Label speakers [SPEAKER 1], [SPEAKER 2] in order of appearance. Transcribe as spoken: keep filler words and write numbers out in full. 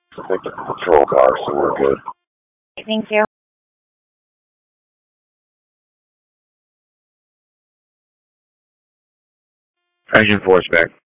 [SPEAKER 1] I think it's a patrol car, so we're good.
[SPEAKER 2] Thank you.
[SPEAKER 1] Engine force back.